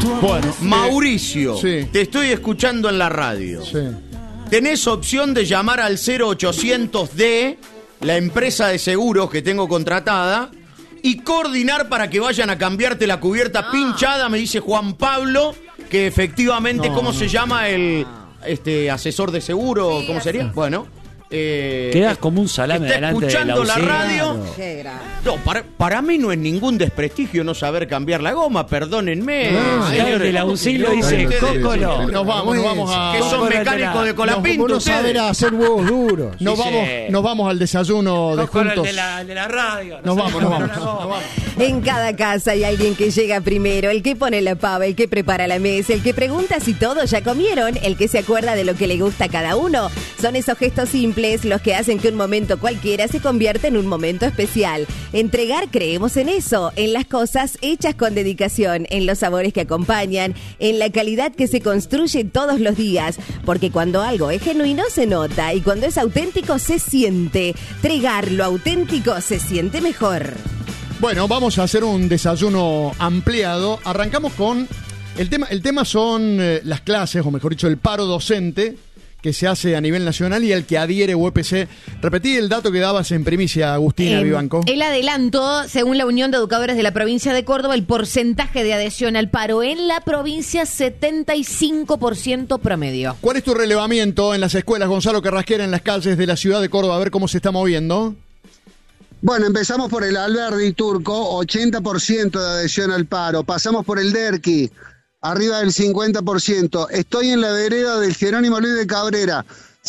Bueno, Mauricio, sí. te estoy escuchando en la radio. Sí. Tenés opción de llamar al 0800D, la empresa de seguros que tengo contratada, y coordinar para que vayan a cambiarte la cubierta pinchada, me dice Juan Pablo, que efectivamente, ¿cómo se llama el asesor de seguro? ¿Cómo sería? Bueno, quedas como un salame está delante de la escuchando la bocina. radio. Qué grande. No, para mí no es ningún desprestigio no saber cambiar la goma, perdónenme. Cae de la bocina y dice, Cócolo. Nos vamos a... Que son mecánicos de Colapinto no ustedes. saber hacer huevos duros. Nos vamos al desayuno de Cócolo, juntos. el de la radio. Nos vamos. En cada casa hay alguien que llega primero, el que pone la pava, el que prepara la mesa, el que pregunta si todos ya comieron, el que se acuerda de lo que le gusta a cada uno. Son esos gestos simples los que hacen que un momento cualquiera se convierta en un momento especial. Entregar, creemos en eso, en las cosas hechas con dedicación, en los sabores que acompañan, en la calidad que se construye todos los días, porque cuando algo es genuino se nota y cuando es auténtico se siente. Tregar lo auténtico se siente mejor. Bueno, vamos a hacer un desayuno ampliado. Arrancamos con... El tema son las clases, o mejor dicho, el paro docente que se hace a nivel nacional y al que adhiere UPC. Repetí el dato que dabas en primicia, Agustina Vivanco. El adelanto, según la Unión de Educadores de la provincia de Córdoba, el porcentaje de adhesión al paro en la provincia, 75% promedio. ¿Cuál es tu relevamiento en las escuelas, Gonzalo Carrasquera, en las calles de la ciudad de Córdoba? A ver cómo se está moviendo. Bueno, empezamos por el Alberdi Turco, 80% de adhesión al paro. Pasamos por el Derqui, arriba del 50%. Estoy en la vereda del Jerónimo Luis de Cabrera,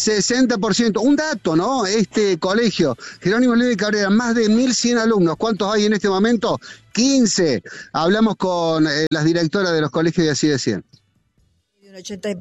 60%. Un dato, ¿no? Este colegio, Jerónimo Luis de Cabrera, más de 1.100 alumnos. ¿Cuántos hay en este momento? 15. Hablamos con las directoras de los colegios y así decían. Un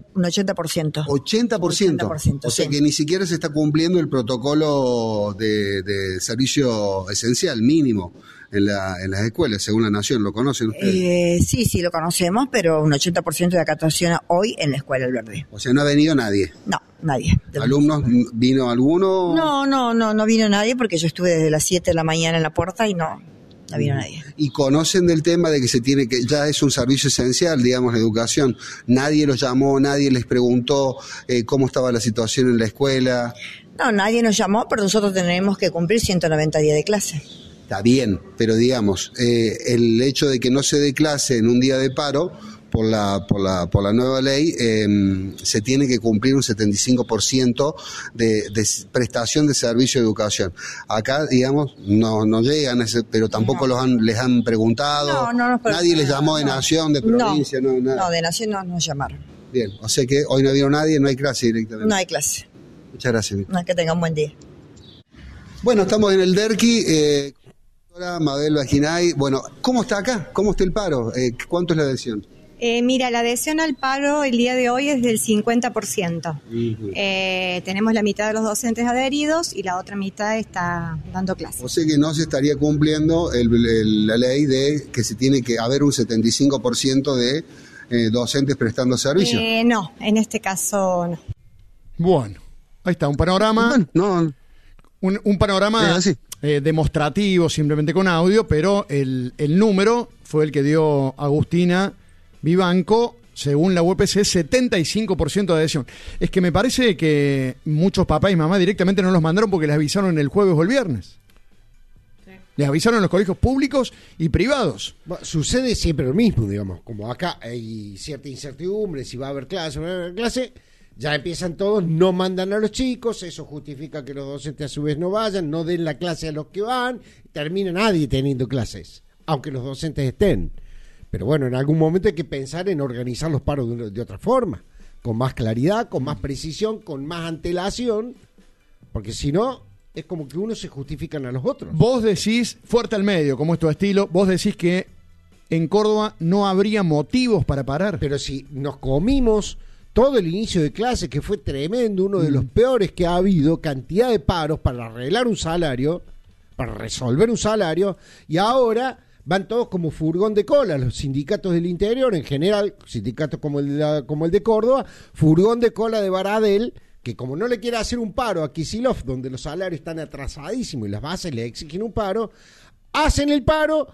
80%. 80%. O sea sí. que ni siquiera se está cumpliendo el protocolo de servicio esencial mínimo en las escuelas, según la Nación. ¿Lo conocen ustedes? Sí, lo conocemos, pero un 80% de acatación hoy en la escuela Alberdi. O sea, no ha venido nadie. No, nadie. ¿Alumnos? ¿Vino alguno? No vino nadie porque yo estuve desde las 7 de la mañana en la puerta y no vino nadie. Y conocen del tema de que ya es un servicio esencial, digamos, la educación. Nadie los llamó, nadie les preguntó cómo estaba la situación en la escuela. No, nadie nos llamó, pero nosotros tenemos que cumplir 190 días de clase. Está bien, pero digamos, el hecho de que no se dé clase en un día de paro, por la nueva ley, se tiene que cumplir un 75% de prestación de servicio de educación. Acá, digamos, no llegan, pero tampoco les han preguntado. Nadie les llamó de Nación, de provincia, nada. No, de Nación no nos llamaron. Bien, o sea que hoy no vino nadie, no hay clase directamente. No hay clase. Muchas gracias. No, que tengan buen día. Bueno, estamos en el Derqui, Mabel Vaginay. Bueno, ¿cómo está acá? ¿Cómo está el paro? ¿Cuánto es la adhesión? Mira, la adhesión al paro el día de hoy es del 50%. Tenemos la mitad de los docentes adheridos y la otra mitad está dando clases. O sea que no se estaría cumpliendo la ley de que se tiene que haber un 75% de docentes prestando servicio. No, en este caso no. Bueno, ahí está, un panorama. Un panorama demostrativo, simplemente con audio, pero el número fue el que dio Agustina Vivanco, según la UPC, 75% de adhesión. Es que me parece que muchos papás y mamás directamente no los mandaron porque les avisaron el jueves o el viernes. Sí. Les avisaron en los colegios públicos y privados. Bueno, sucede siempre lo mismo, digamos. Como acá hay cierta incertidumbre, si va a haber clase o no va a haber clase, ya empiezan todos, no mandan a los chicos, eso justifica que los docentes a su vez no vayan, no den la clase a los que van, termina nadie teniendo clases, aunque los docentes estén. Pero bueno, en algún momento hay que pensar en organizar los paros de otra forma, con más claridad, con más precisión, con más antelación, porque si no, es como que unos se justifican a los otros. Vos decís, fuerte al medio, como es tu estilo, vos decís que en Córdoba no habría motivos para parar. Pero si nos comimos todo el inicio de clase, que fue tremendo, uno de los peores que ha habido, cantidad de paros para arreglar un salario, para resolver un salario, y ahora van todos como furgón de cola, los sindicatos del interior, en general, sindicatos como el de Córdoba, furgón de cola de Baradel, que como no le quiere hacer un paro a Kicillof, donde los salarios están atrasadísimos y las bases le exigen un paro, hacen el paro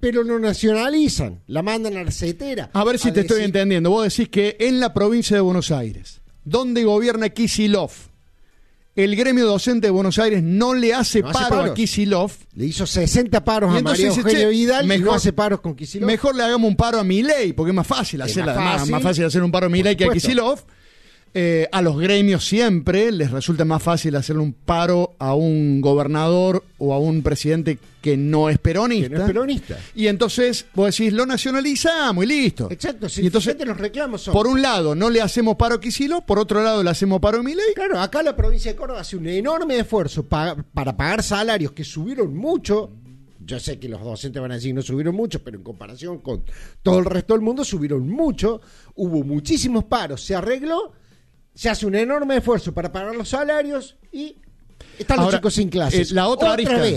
pero lo nacionalizan, la mandan a la CETERA. A ver si te estoy entendiendo. Vos decís que en la provincia de Buenos Aires, donde gobierna Kicillof, el gremio docente de Buenos Aires no le hace paro a Kicillof. Le hizo 60 paros a María Eugenia Vidal y no hace paros con Kicillof. Mejor le hagamos un paro a Milei, porque es más fácil más fácil hacer un paro a Milei que a Kicillof. A los gremios siempre les resulta más fácil hacerle un paro a un gobernador o a un presidente que no es peronista. Y entonces vos decís, lo nacionalizamos y listo. Exacto, y entonces los reclamos son... Por un lado no le hacemos paro a Kicillof, por otro lado le hacemos paro a Milei. Claro, acá la provincia de Córdoba hace un enorme esfuerzo para pagar salarios que subieron mucho. Yo sé que los docentes van a decir no subieron mucho, pero en comparación con todo el resto del mundo subieron mucho. Hubo muchísimos paros, se arregló. Se hace un enorme esfuerzo para pagar los salarios y están los chicos sin clases. La otra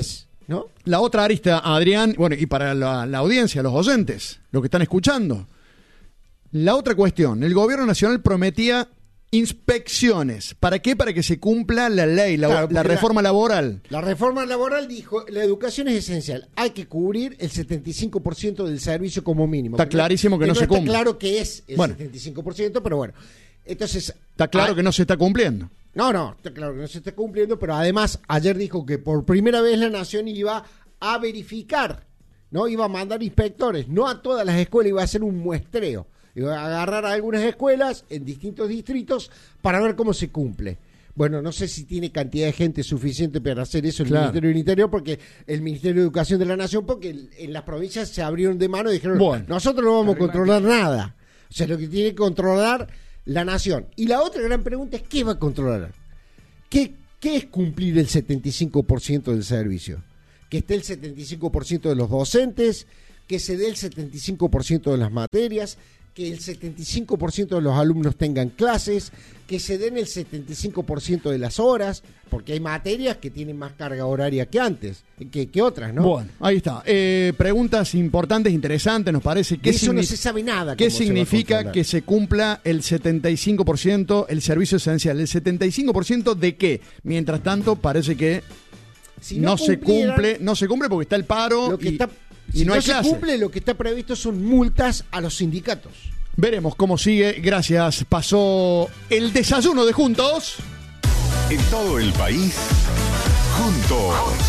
arista, Adrián, bueno, y para la audiencia, los oyentes, los que están escuchando. La otra cuestión, el gobierno nacional prometía inspecciones. ¿Para qué? Para que se cumpla la ley, la reforma laboral. La reforma laboral dijo, la educación es esencial. Hay que cubrir el 75% del servicio como mínimo. Está clarísimo que no se cumple. Está claro que es el 75%, pero bueno. Entonces, está claro que no se está cumpliendo. No, está claro que no se está cumpliendo, pero además ayer dijo que por primera vez la Nación iba a verificar, ¿no? Iba a mandar inspectores, no a todas las escuelas, iba a hacer un muestreo. Iba a agarrar a algunas escuelas en distintos distritos para ver cómo se cumple. Bueno, no sé si tiene cantidad de gente suficiente para hacer eso el Ministerio del Interior, porque el Ministerio de Educación de la Nación, porque en las provincias se abrieron de mano y dijeron, nosotros no vamos a controlar nada. O sea, lo que tiene que controlar la Nación. Y la otra gran pregunta es, ¿qué va a controlar? ¿Qué es cumplir el 75% del servicio? Que esté el 75% de los docentes, que se dé el 75% de las materias, que el 75% de los alumnos tengan clases, que se den el 75% de las horas, porque hay materias que tienen más carga horaria que antes, que otras, ¿no? Bueno, ahí está. Preguntas importantes, interesantes, nos parece. De eso no se sabe nada. ¿Qué significa que se cumpla el 75%, el servicio esencial? ¿El 75% de qué? Mientras tanto, parece que si no se cumple porque está el paro Si no se cumple, lo que está previsto son multas a los sindicatos. Veremos cómo sigue. Gracias. Pasó el desayuno de Juntos. En todo el país, Juntos.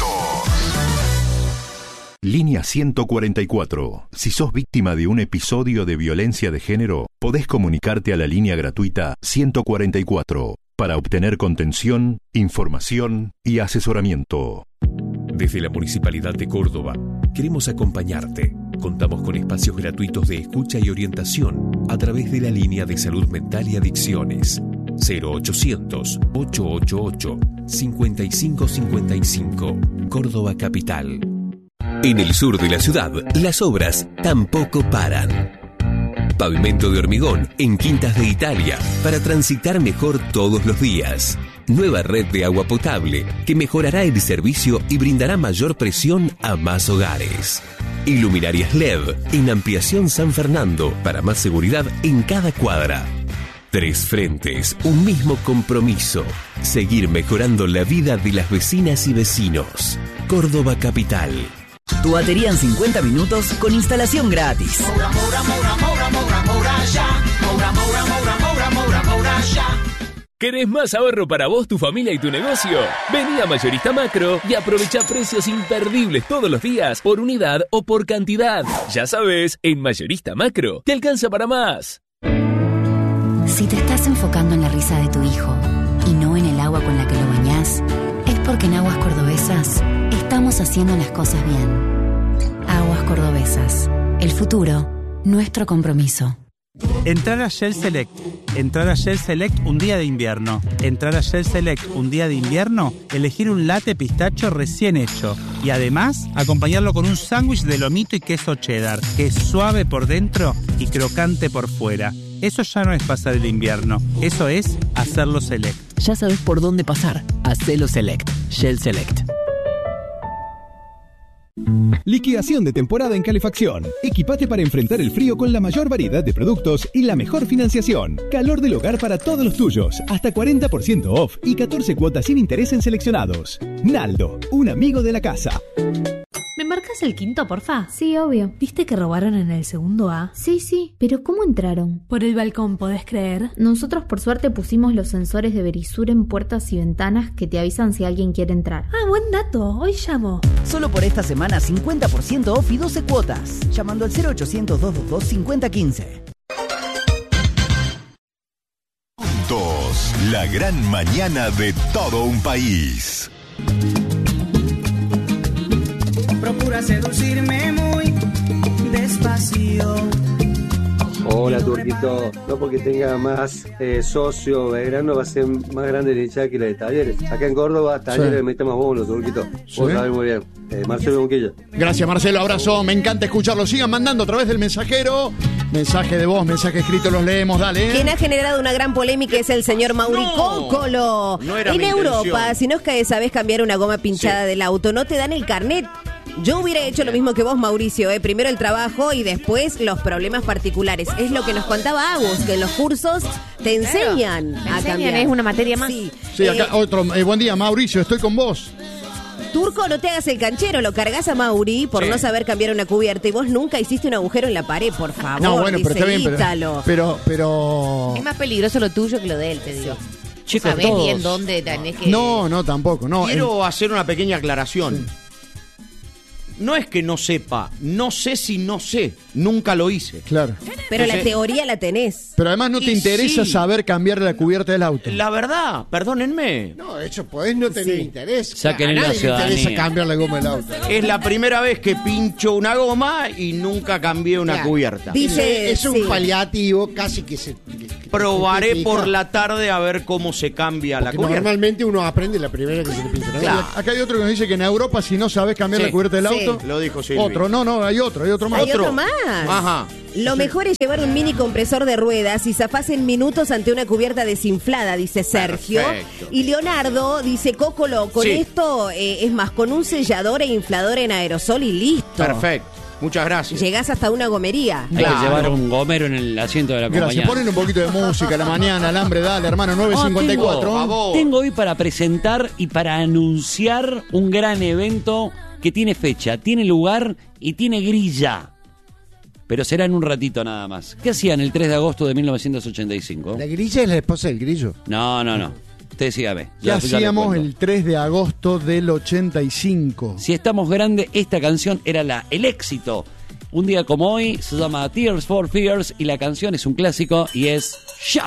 Línea 144. Si sos víctima de un episodio de violencia de género, podés comunicarte a la línea gratuita 144 para obtener contención, información y asesoramiento. Desde la Municipalidad de Córdoba, queremos acompañarte. Contamos con espacios gratuitos de escucha y orientación a través de la línea de salud mental y adicciones 0800-888-5555, Córdoba Capital. En el sur de la ciudad, las obras tampoco paran. Pavimento de hormigón en Quintas de Italia para transitar mejor todos los días. Nueva red de agua potable que mejorará el servicio y brindará mayor presión a más hogares. Iluminarias LED en Ampliación San Fernando para más seguridad en cada cuadra. 3 frentes, un mismo compromiso. Seguir mejorando la vida de las vecinas y vecinos. Córdoba Capital. Tu batería en 50 minutos con instalación gratis. ¿Querés más ahorro para vos, tu familia y tu negocio? Vení a Mayorista Macro y aprovecha precios imperdibles todos los días, por unidad o por cantidad. Ya sabes, en Mayorista Macro te alcanza para más. Si te estás enfocando en la risa de tu hijo y no en el agua con la que lo bañás, es porque en Aguas Cordobesas estamos haciendo las cosas bien. Aguas Cordobesas. El futuro, nuestro compromiso. Entrar a Shell Select. Entrar a Shell Select un día de invierno. Entrar a Shell Select un día de invierno, elegir un latte pistacho recién hecho. Y además, acompañarlo con un sándwich de lomito y queso cheddar, que es suave por dentro y crocante por fuera. Eso ya no es pasar el invierno, eso es hacerlo Select. Ya sabes por dónde pasar. Hacelo Select. Shell Select. Liquidación de temporada en calefacción. Equipate para enfrentar el frío con la mayor variedad de productos y la mejor financiación. Calor del hogar para todos los tuyos. Hasta 40% off y 14 cuotas sin interés en seleccionados. Naldo, un amigo de la casa. ¿Me marcas pasás el quinto, porfa? Sí, obvio. ¿Viste que robaron en el segundo A? Sí, pero ¿cómo entraron? Por el balcón, ¿podés creer? Nosotros por suerte pusimos los sensores de Verisur en puertas y ventanas que te avisan si alguien quiere entrar. Ah, buen dato, hoy llamo. Solo por esta semana 50% off y 12 cuotas. Llamando al 0800-222-5015. La gran mañana de todo un país. Procura seducirme muy despacio. Hola, Turquito. No porque tenga más socio, Belgrano va a ser más grande la hinchada que la de Talleres. Acá en Córdoba, Talleres le mete más bonos, Turquito. Vos sabés muy bien. Marcelo Bonquilla. Gracias, Marcelo. Abrazo. Me encanta escucharlo. Sigan mandando a través del mensajero. Mensaje de voz, mensaje escrito, los leemos. Dale. Quien ha generado una gran polémica es el señor Mauri Cócolo. No era en mi Europa, intención. si no es que sabés cambiar una goma pinchada del auto, no te dan el carnet. Yo hubiera hecho lo mismo que vos, Mauricio. Primero el trabajo y después los problemas particulares. Es lo que nos contaba Agus, que en los cursos te enseñan a cambiar. Es una materia más. Sí, acá otro. Buen día, Mauricio, estoy con vos. Turco, no te hagas el canchero, lo cargas a Mauri por no saber cambiar una cubierta y vos nunca hiciste un agujero en la pared, por favor. No, bueno, pero está bien, Ítalo. pero... Es más peligroso lo tuyo que lo de él, te digo. Chicos, sabés todos. bien dónde tenés que... No, tampoco. No, Quiero hacer una pequeña aclaración. No es que no sepa, no sé si no sé, nunca lo hice. Claro. Pero Entonces, la teoría la tenés. Pero además no te interesa saber cambiar la cubierta del auto. La verdad, perdónenme. No, de hecho, podés no tener interés. Saquen A la nadie le ciudadanía. interesa cambiar la goma del auto. Es la primera vez que pincho una goma y nunca cambié una Claro. cubierta. Es un paliativo casi que se... Probaré justifica. por la tarde a ver cómo se cambia la Porque cubierta. normalmente uno aprende la primera que se le pinta. ¿no? Claro. Acá hay otro que nos dice que en Europa, si no sabes cambiar la cubierta del auto... Lo dijo Silvia. Otro, no, hay otro más. Hay otro más. Ajá. Lo mejor es llevar un mini compresor de ruedas y zafás en minutos ante una cubierta desinflada, dice Sergio. Perfecto. Y Leonardo dice, Cócolo, con Sí. esto, es más, con un sellador e inflador en aerosol y listo. Perfecto. Muchas gracias. Llegás hasta una gomería. Hay que llevar un gomero en el asiento de la Gracias. compañía. Ponen un poquito de música a la mañana, alambre, dale, hermano, 9:54. Tengo hoy para presentar y para anunciar un gran evento que tiene fecha, tiene lugar y tiene grilla. Pero será en un ratito nada más. ¿Qué hacían el 3 de agosto de 1985? ¿La grilla es la esposa del grillo? No. Usted sígame. ¿Qué hacíamos el 3 de agosto del 85? Si estamos grandes, esta canción era el éxito. Un día como hoy, se llama Tears for Fears y la canción es un clásico y es Shout.